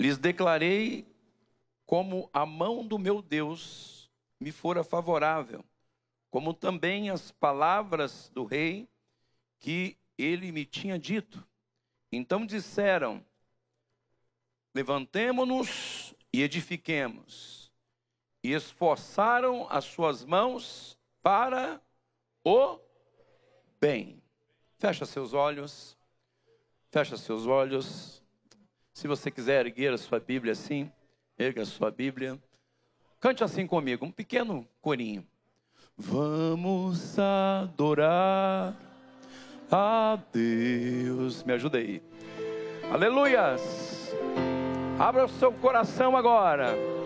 lhes declarei como a mão do meu Deus me fora favorável, como também as palavras do rei que ele me tinha dito. Então disseram: levantemo-nos e edifiquemos. E esforçaram as suas mãos para o bem. Fecha seus olhos. Fecha seus olhos. Se você quiser erguer a sua Bíblia assim, erga a sua Bíblia. Cante assim comigo, um pequeno corinho. Vamos adorar a Deus. Me ajuda aí. Aleluias. Abra o seu coração agora.